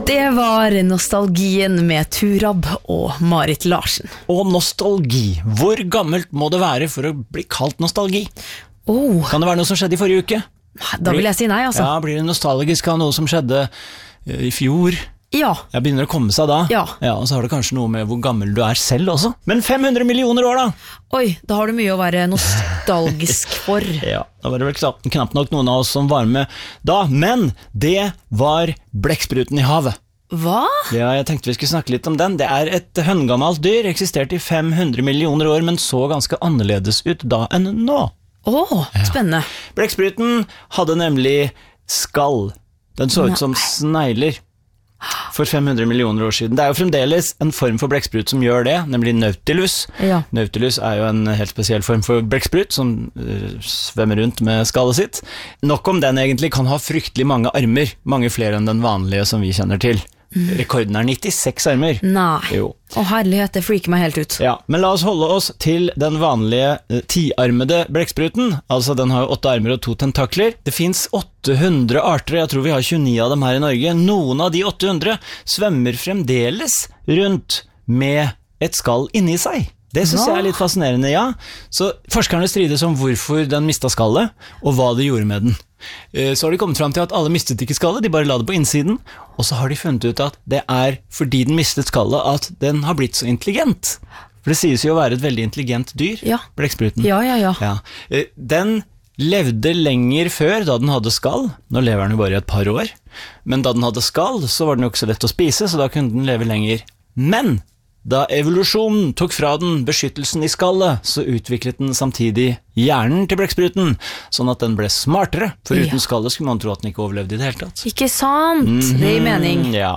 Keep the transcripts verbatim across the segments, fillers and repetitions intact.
Det var nostalgien med Turab og Marit Larsen. Og nostalgi. Hvor gammelt må det være for å bli kalt nostalgi? Oh. Kan det være noe som skjedde i forrige uke? Da vil jeg si nei, altså. Ja, blir det nostalgisk av noe som skjedde i fjor? Ja. Jeg begynner å komme seg da. Ja. Ja, og så har det kanskje noe med hvor gammel du er selv også. Men fem hundre millioner år da! Oi, da har du mye å være nostalgisk for. Ja, da var det vel knapt, knapt nok noen av oss som var med da. Men det var blekkspruten i havet. Hva? Ja, jeg tenkte vi skulle snakke litt om den. Det er et høngammelt dyr, eksisterte i fem hundre millioner år, men så ganske annerledes ut da enn nå. Åh, spennende. Ja. Blekkspruten hadde nemlig skall. Den så ut som snegler for fem hundre millioner år siden. Det er jo fremdeles en form for blekksprut som gjør det, nemlig Nautilus. Ja. Nautilus er jo en helt spesiell form for blekksprut som uh, svømmer rundt med skallet sitt. Nok om den egentlig kan ha fryktelig mange armer, mange flere enn den vanlige som vi kjenner til. Mm. Rekorden er nittiseks armer. Nei. Jo. Å herlighet, det freaker meg helt ut. Ja, men la oss holde oss til den vanlige uh, tiarmede blekkspruten. Altså, den har jo åtte armer og to tentakler. Det finnes åtte hundre arter, jeg tror vi har tjueni av dem her i Norge. Noen av de åtte hundre svømmer fremdeles rundt med et skall inni seg. Det synes jeg er litt fascinerende, ja. Så forskerne strides om hvorfor den mistet skallet, og hva de gjorde med den. Så har de kommet frem til at alle mistet ikke skallet, de bare la det på innsiden, og så har de funnet ut at det er fordi den mistet skallet at den har blitt så intelligent. For det sies jo å være et veldig intelligent dyr, ja. Blekkspruten. Ja, ja, ja. ja. Den levde lenger før da den hadde skall, nå lever den jo bare i et par år, men da den hadde skall så var den jo ikke så lett å spise, så da kunne den leve lenger. Men da evolusjonen tok fra den beskyttelsen i skallet, så utviklet den samtidig hjernen til blekkspruten, sånn at den ble smartere, for uten ja. Skallet skulle man tro at den ikke overlevde i det hele tatt. Ikke sant, mm-hmm. det gir mening. Ja.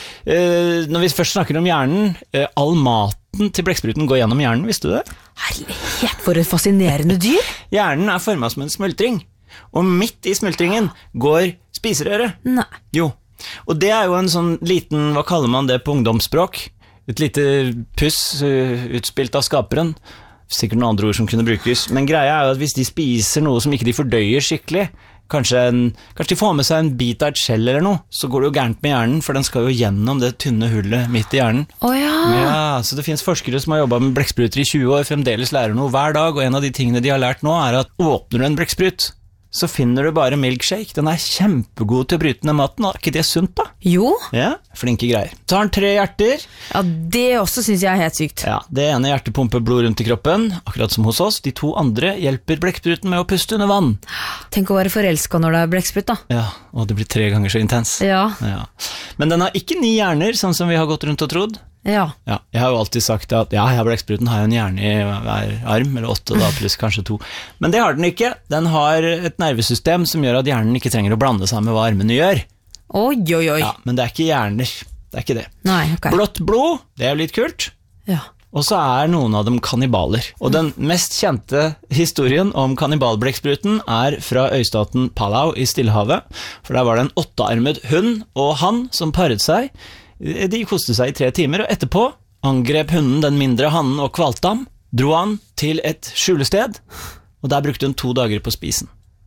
Eh, når vi først snakker om hjernen, eh, all maten til blekkspruten går gjennom hjernen, visste du det? Herlighet, for et fascinerende dyr. Hjernen er formet som en smultring, og midt i smultringen går spiserøret. Nei. Jo, og det er jo en sånn liten, hva kaller man det på ungdomsspråk? Et lite puss uh, utspilt av skaperen. Sikkert noen andre ord som kunne brukes. Men greia er jo at hvis de spiser noe som ikke de fordøyer skikkelig, kanskje, en, kanskje de får med seg en bit av et skjell eller noe, så går det jo gærent med hjernen, for den skal jo gjennom det tynne hullet midt i hjernen. Å oh, ja. Ja, så det finnes forskere som har jobbet med blekkspruter i tjue år, fremdeles lærer noe hver dag, og en av de tingene de har lært nå er at åpner du en blekksprut, så finner du bare milkshake. Den er kjempegod til å bryte ned maten. Er ikke det sunt da? Jo. Ja, flinke greier. Så har den tre hjerter. Ja, det også synes jeg er helt sykt. Ja, det ene hjertet pumper blod rundt i kroppen, akkurat som hos oss. De to andre hjelper blekkspruten med å puste under vann. Tenk å være forelsket når det er blekksprut da. Ja, og det blir tre ganger så intens. Ja. Ja. Men den har ikke ni hjerner, sånn som vi har gått rundt og trodd. Ja. Ja, jeg har jo alltid sagt at ja, jeg blekkspruten har jo en hjerne i hver arm, eller åtte da, pluss kanskje to. Men det har den ikke. Den har et nervesystem som gjør at hjernen ikke trenger å blande seg med hva armene gjør. Oi, oi, oi. Ja, men det er ikke hjerner. Det er ikke det. Nei, ok. Blått blod, det er jo litt kult. Ja. Og så er noen av dem kannibaler. Og den mest kjente historien om kannibalblekkspruten er fra øystaten Palau i Stillehavet. For der var det en åttearmet hund og han som paret seg. De koste seg i tre timer, og etterpå angrep hunden den mindre hannen og kvalte ham, dro han til et skjulested, og der brukte hun to dager på spisen.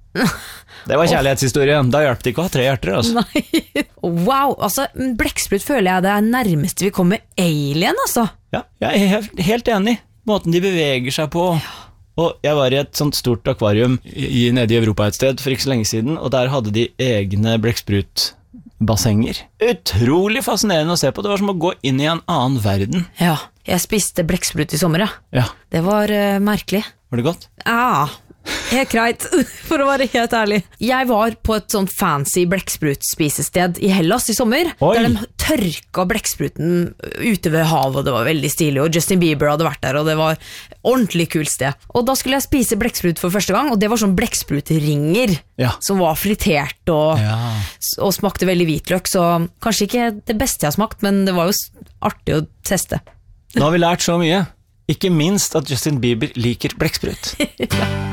Det var kjærlighetshistorien. Da hjalp det ikke å ha tre hjerter, altså. Nei. Wow, altså, blekksprut føler jeg det er nærmest vi kommer alien, altså. Ja, jeg er helt, helt enig. Måten de beveger seg på. Og jeg var i et sånt stort akvarium i, nede i Europa et sted for ikke så lenge siden, og der hadde de egne blekksprut bassenger. Utrolig fascinerende å se på. Det var som å gå inn i en annen verden. Ja, jeg spiste blekksprut i sommer, ja. Ja. Det var uh, merkelig. Var det godt? Ja, helt greit, for å være helt ærlig. Jeg var på et sånn fancy blekksprut-spisested i Hellas i sommer, Oi. Der de tørka blekkspruten ute ved havet, og det var veldig stilig, og Justin Bieber hadde vært der, og det var ordentlig kult sted. Og da skulle jeg spise blekksprut for første gang, og det var sånn blekksprutringer, ja. Som var fritert og, ja. og smakte veldig hvitløk, så kanskje ikke det beste jeg har smakt, men det var jo artig å teste. Nå har vi lært så mye. Ikke minst at Justin Bieber liker blekksprut. Ja.